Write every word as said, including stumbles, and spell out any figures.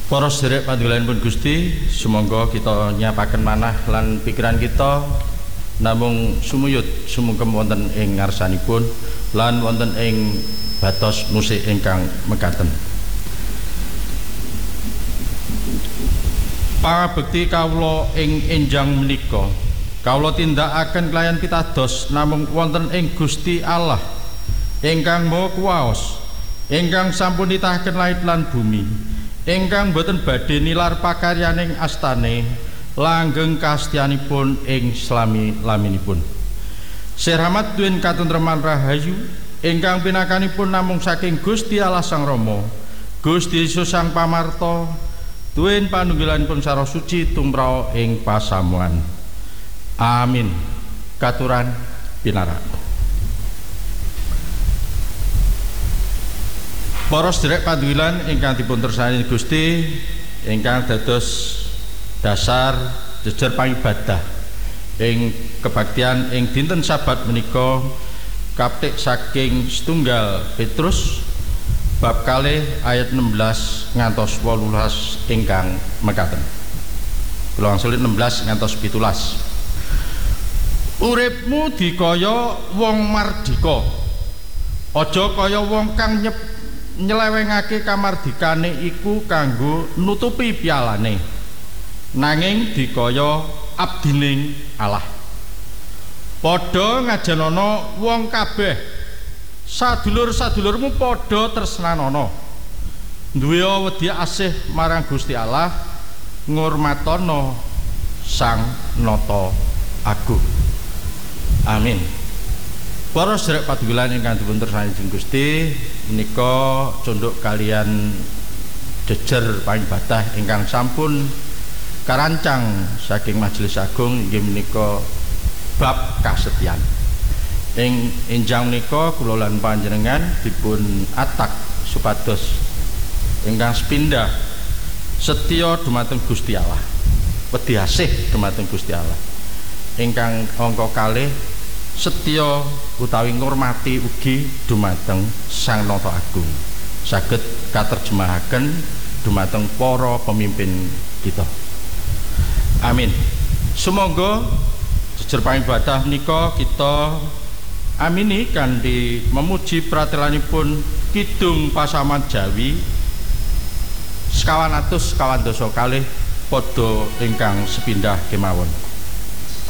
Para sedherek panjenenganipun Gusti, sumangga kita nyapaken manah lan pikiran kita namung sumuyut sumungkem wonten ing ngarsanipun lan wonten ing batos musik ingkang mekaten. Pangabekti kawula ing enjang menika, kawula tindakaken kelayan pitados namung wonten ing Gusti Allah ingkang Maha Kuwaos, ingkang sampun nitahaken langit lan bumi, ingkang boten badhe nilar pakaryaning astane langgeng kastyanipun ing slami-laminipun. Sirahmat duwin katentreman rahayu ingkang pinakanipun namung saking Gusti Allah Sang Rama, Gusti Yesus Sang Pamarta, duwin panunggilanipun Sara Suci tumrap ing pasamuan. Amin. Katuran pinarak. Para sedherek panduwilan ingkang dipun tresaning Gusti, ingkang dados dasar jejer pangibadah ing kebaktian ing dinten Sabat menika kaptik saking setunggal Petrus bab kalih ayat enam belas ngantos wolulas ingkang mekaten. Kula wangsul enam belas ngantos pitulas. Uripmu dikaya wong mardika, aja kaya wong kang nyep nyelewengake kamardikane iku kanggo nutupi pialane, nanging dikaya abdining Allah. Padha ngajanana wong kabeh, sadulur-sadulurmu padha tresnanana, duwe wedi asih marang Gusti Allah, ngurmatana Sang Nata Agung. Amin. Para sedherek paduwilan ingkang dipun tresaning Gusti, menika conduk kalian jejer pangibadah ingkang sampun karancang saking Majelis Agung inggih menika bab kasetyan. Ing enjang menika kula lan panjenengan dipun atak supados ingkang sepindah setya dumateng Gusti Allah, wedi asih dumateng Gusti Allah. Ingkang angka kalih setya utawi ngurmati ugi dumateng Sang Nata Agung, saged katerjemahaken dumateng para pemimpin kita. Amin. Sumangga jejer pangibadah menika kita amini kanthi memuji pratelanipun Kidung Pasaman Jawi sekawan atus sekawan dasa kalih padha ingkang sepindah kemawon.